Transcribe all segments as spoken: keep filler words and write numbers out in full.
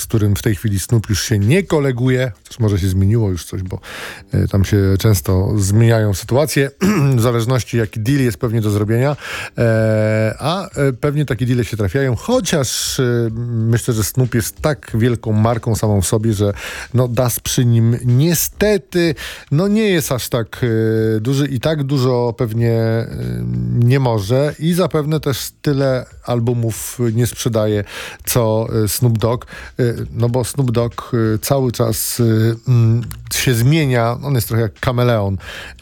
którym w tej chwili Snoop już się nie koleguje, chociaż może się zmieniło już coś, bo tam się często zmieniają sytuacje, w zależności jaki deal jest pewnie do zrobienia, a pewnie takie deale się trafiają, chociaż myślę, że Snoop jest tak wielką marką samą w sobie, że no Das przy nim niestety no nie jest aż tak duży i tak dużo pewnie nie może i zapewne też tyle albumów nie sprzedaje co Snoop Dogg, no bo Snoop Dogg cały czas się zmienia, on jest trochę jak kameleon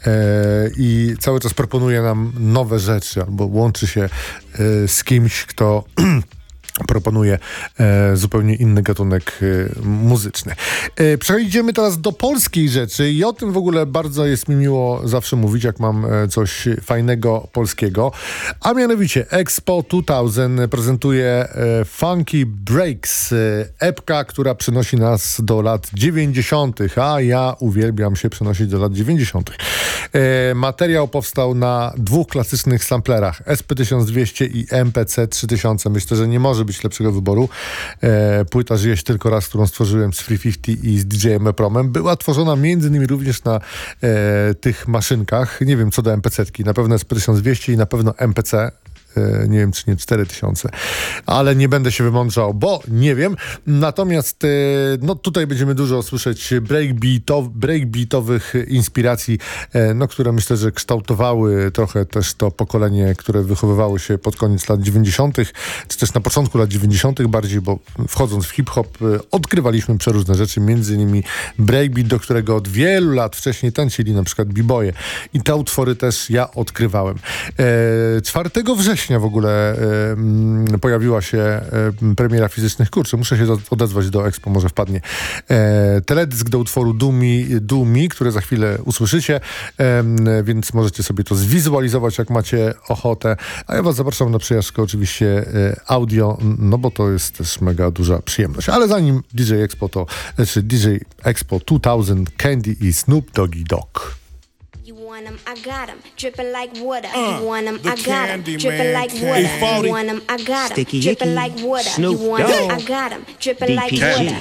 i cały czas proponuje nam nowe rzeczy albo łączy się z kimś, kto proponuje e, zupełnie inny gatunek e, muzyczny. E, przejdziemy teraz do polskiej rzeczy i o tym w ogóle bardzo jest mi miło zawsze mówić, jak mam e, coś fajnego polskiego. A mianowicie Expo dwa tysiące prezentuje e, Funky Breaks, e, epka, która przenosi nas do lat dziewięćdziesiątych, a ja uwielbiam się przenosić do lat dziewięćdziesiątych. E, materiał powstał na dwóch klasycznych samplerach, S P tysiąc dwieście i M P C trzy tysiące. Myślę, że nie może być lepszego wyboru. E, płyta Żyje się tylko raz, którą stworzyłem z Free pięćdziesiąt i z D J-em Epromem, była tworzona między innymi również na e, tych maszynkach. Nie wiem co do M P C-ki, na pewno S P tysiąc dwieście i na pewno M P C. Nie wiem, czy nie cztery tysiące, ale nie będę się wymądrzał, bo nie wiem. Natomiast no tutaj będziemy dużo słyszeć breakbeatow, breakbeatowych inspiracji, no, które myślę, że kształtowały trochę też to pokolenie, które wychowywało się pod koniec lat dziewięćdziesiątych, czy też na początku lat dziewięćdziesiątych bardziej, bo wchodząc w hip-hop odkrywaliśmy przeróżne rzeczy, między innymi breakbeat, do którego od wielu lat wcześniej tańczyli na przykład b-boye. I te utwory też ja odkrywałem. czwartego września w ogóle e, pojawiła się e, premiera Fizycznych Kurczy. Muszę się do, odezwać do Expo, może wpadnie. E, teledysk do utworu Do Me, Do Me, które za chwilę usłyszycie, e, więc możecie sobie to zwizualizować, jak macie ochotę. A ja was zapraszam na przejażdżkę oczywiście e, audio, no bo to jest też mega duża przyjemność. Ale zanim D J Expo to, czy D J Expo dwa tysiące, Candy i Snoop Doggy Dogg. You want 'em, I got 'em, dripping like water. Uh, you want 'em, the I got 'em, Candy dripping Man. like Hey, water. forty. You want 'em, I got 'em, Sticky dripping Icky, like water. Snoop you want 'em, Dogg, I got 'em, dripping like D P G. water.